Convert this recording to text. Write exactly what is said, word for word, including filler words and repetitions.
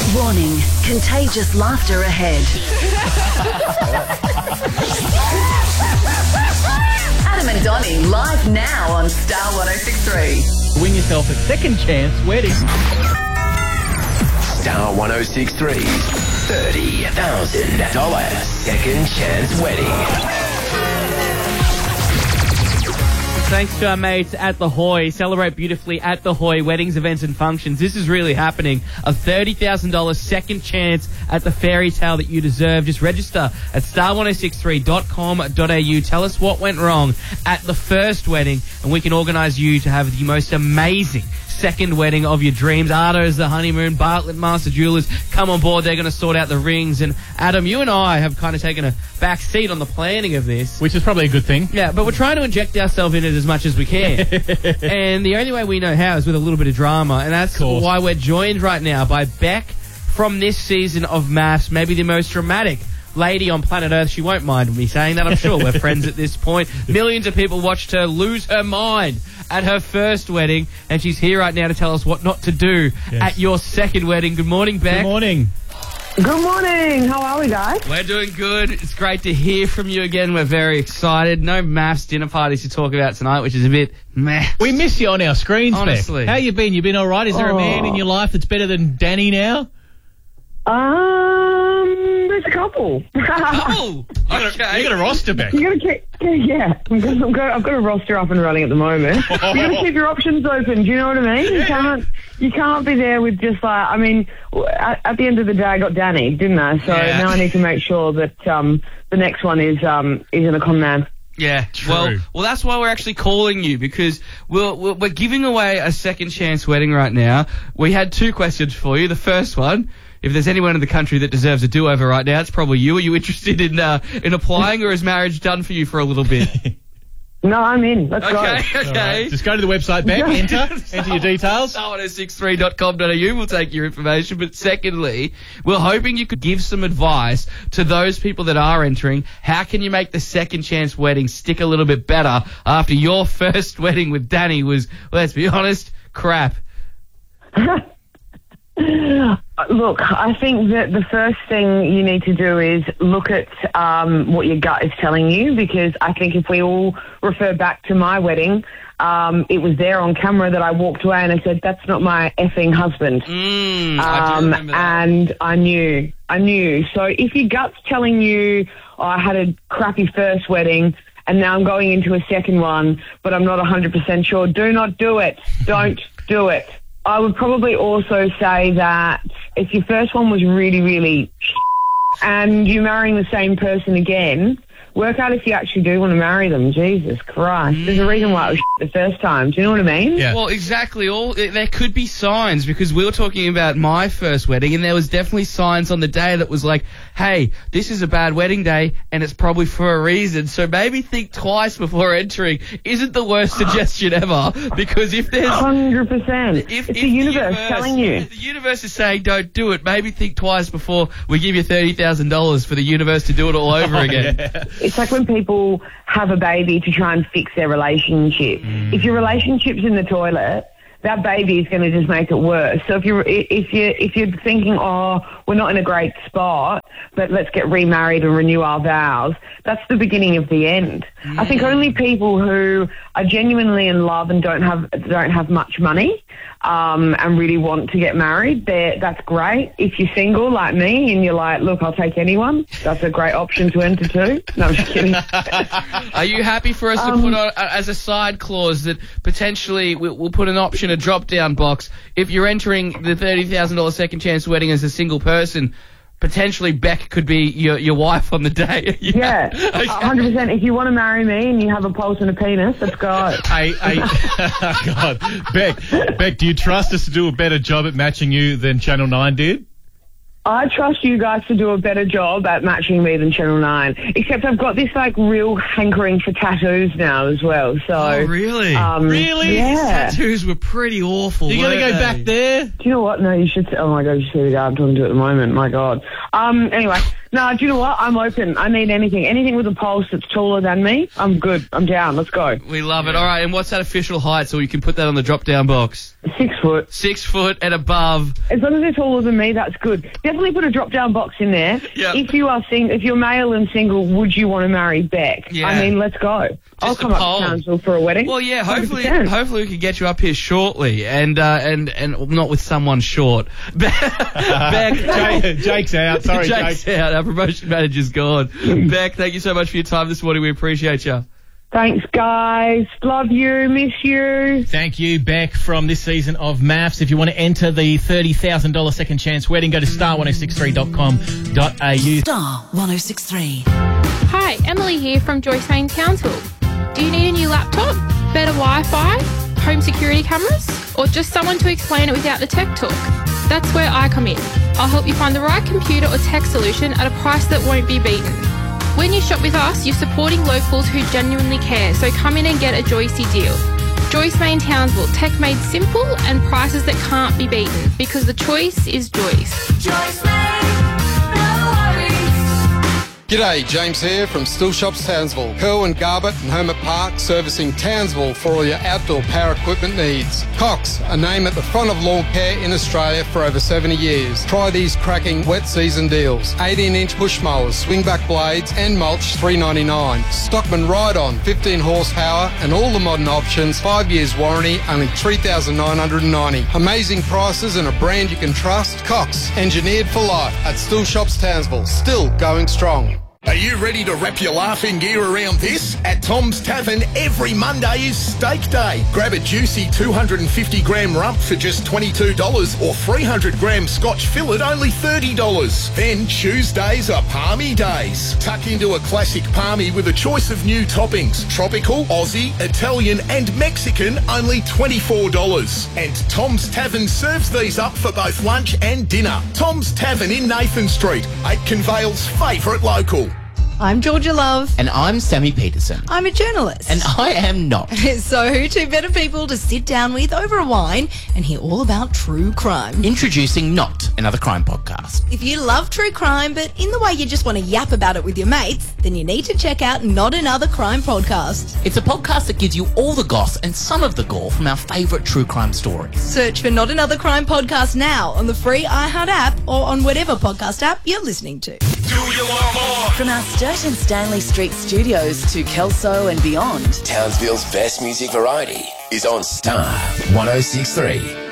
Warning, contagious laughter ahead. Adam and Donnie live now on Star one oh six point three. Win yourself a second chance wedding. Star one oh six point three, thirty thousand dollars second chance wedding. Thanks to our mates at The Hoy. Celebrate beautifully at The Hoy. Weddings, events and functions. This is really happening. A thirty thousand dollars second chance at the fairy tale that you deserve. Just register at star one oh six three dot com dot a u. Tell us what went wrong at the first wedding and we can organise you to have the most amazing second wedding of your dreams. Ardo's the honeymoon. Bartlett Master Jewelers come on board. They're going to sort out the rings. And Adam, you and I have kind of taken a back seat on the planning of this. Which is probably a good thing. Yeah, but we're trying to inject ourselves in it as much as we can. And the only way we know how is with a little bit of drama. And that's why we're joined right now by Beck from this season of Maths, maybe the most dramatic lady on planet Earth. She won't mind me saying that, I'm sure. We're friends at this point. Millions of people watched her lose her mind at her first wedding, and she's here right now to tell us what not to do yes. at your second wedding. Good morning, Beck. Good morning. Good morning. How are we, guys? We're doing good. It's great to hear from you again. We're very excited. No maths dinner parties to talk about tonight, which is a bit meh. We miss you on our screens, honestly. Beck. How you been? You been all right? Is there oh. a man in your life that's better than Danny now? Um, there's a couple. Oh, okay. You got a roster, Beck. You got to keep, yeah. I'm gonna, I'm gonna, I've got a roster up and running at the moment. You got to keep your options open. Do you know what I mean? You can't, you can't be there with just like. I mean, at, at the end of the day, I got Danny, didn't I? So yeah. now I need to make sure that um the next one is um isn't a con man. Yeah, True. well, well, that's why we're actually calling you, because we're, we're we're giving away a second chance wedding right now. We had two questions for you. The first one: if there's anyone in the country that deserves a do-over right now, it's probably you. Are you interested in uh, in applying, or is marriage done for you for a little bit? No, I'm in. Let's okay, go. Okay, right. Just go to the website, Beck, enter, enter your details. star one oh six three dot com dot a u. We'll take your information. But secondly, we're hoping you could give some advice to those people that are entering. How can you make the second chance wedding stick a little bit better after your first wedding with Danny was, let's be honest, crap? Look, I think that the first thing you need to do is look at um, what your gut is telling you, because I think if we all refer back to my wedding, um, it was there on camera that I walked away and I said, that's not my effing husband. Mm, um, I do remember that. And I knew, I knew. So if your gut's telling you, oh, I had a crappy first wedding and now I'm going into a second one, but I'm not one hundred percent sure, do not do it. Don't do it. I would probably also say that if your first one was really, really and you're marrying the same person again, work out if you actually do want to marry them. Jesus Christ. Mm. There's a reason why it was the first time. Do you know what I mean? Yeah. Well, exactly. All there could be signs, because we were talking about my first wedding and there was definitely signs on the day that was like, hey, this is a bad wedding day and it's probably for a reason. So maybe think twice before entering isn't the worst suggestion ever, because if there's... one hundred percent. If, it's if the universe, universe telling you. If the universe is saying don't do it, maybe think twice before we give you thirty thousand dollars for the universe to do it all over oh, again. Yeah. It's like when people have a baby to try and fix their relationship. Mm. If your relationship's in the toilet, that baby is going to just make it worse. So if you're if you if you're thinking, oh, we're not in a great spot, but let's get remarried and renew our vows, that's the beginning of the end. Mm. I think only people who are genuinely in love and don't have don't have much money um, and really want to get married, that's great. If you're single like me and you're like, look, I'll take anyone, that's a great option to enter too. No, I'm just kidding. Are you happy for us um, to put on, as a side clause that potentially we'll, we'll put an option, a drop-down box, if you're entering the thirty thousand dollars second chance wedding as a single person, potentially Beck could be your your wife on the day? Yeah, yeah. Okay. one hundred percent. If you want to marry me and you have a pulse and a penis, let's go. Hey, hey, God, Beck, Beck, do you trust us to do a better job at matching you than Channel nine did? I trust you guys to do a better job at matching me than Channel nine. Except I've got this, like, real hankering for tattoos now as well. So, oh, really? Um, really? Yeah. These tattoos were pretty awful. You're going to go they? back there? Do you know what? No, you should... Oh, my God, you see the guy I'm talking to at the moment. My God. Um. Anyway, No, do you know what? I'm open. I need anything. Anything with a pulse that's taller than me, I'm good. I'm down. Let's go. We love it. All right, and what's that official height so we can put that on the drop-down box? Six foot. Six foot and above. As long as they're taller than me, that's good. Definitely put a drop-down box in there. Yep. If you are sing- if you're male and single, would you want to marry Beck? Yeah. I mean, let's go. I'll come a up poll. to Townsville for a wedding. Well, yeah, hopefully, one hundred percent. hopefully we can get you up here shortly, and uh, and and not with someone short. Beck, Jake, Jake's out. Sorry, Jake's Jake. out. Our promotion manager's gone. Beck, thank you so much for your time this morning. We appreciate you. Thanks, guys. Love you. Miss you. Thank you, Beck, from this season of Maths. If you want to enter the thirty thousand dollars second chance wedding, go to star one oh six three dot com dot a u. Star one oh six three. Hi, Emily here from Joyce Main Townsville. Do you need a new laptop, better Wi-Fi, home security cameras, or just someone to explain it without the tech talk? That's where I come in. I'll help you find the right computer or tech solution at a price that won't be beaten. When you shop with us, you're supporting locals who genuinely care, so come in and get a Joycey deal. Joyce Main Townsville, tech made simple and prices that can't be beaten, because the choice is Joyce. Joyce Main, no worries. G'day, James here from Still Shops Townsville. Pearl and Garbutt and Homer Park servicing Townsville for all your outdoor power equipment needs. Cox, a name at the front of lawn care in Australia for over seventy years. Try these cracking wet season deals. eighteen inch push mowers, swingback blades and mulch three ninety-nine. Stockman Ride-On, fifteen horsepower and all the modern options, five years warranty, only three thousand nine hundred ninety. Amazing prices and a brand you can trust. Cox, engineered for life at Still Shops Townsville. Still going strong. Are you ready to wrap your laughing gear around this? At Tom's Tavern, every Monday is Steak Day. Grab a juicy two hundred fifty gram rump for just twenty-two dollars or three hundred gram Scotch fillet only thirty dollars. Then Tuesdays are Palmy Days. Tuck into a classic palmy with a choice of new toppings. Tropical, Aussie, Italian and Mexican only twenty-four dollars. And Tom's Tavern serves these up for both lunch and dinner. Tom's Tavern in Nathan Street, Aitken Vale's favourite local. I'm Georgia Love. And I'm Sammy Peterson. I'm a journalist. And I am not. So who two better people to sit down with over a wine and hear all about true crime? Introducing Not Another Crime Podcast. If you love true crime, but in the way you just want to yap about it with your mates, then you need to check out Not Another Crime Podcast. It's a podcast that gives you all the goss and some of the gore from our favourite true crime stories. Search for Not Another Crime Podcast now on the free iHeart app or on whatever podcast app you're listening to. Do you want more? From our Sturt and Stanley Street studios to Kelso and beyond, Townsville's best music variety is on Star one oh six three.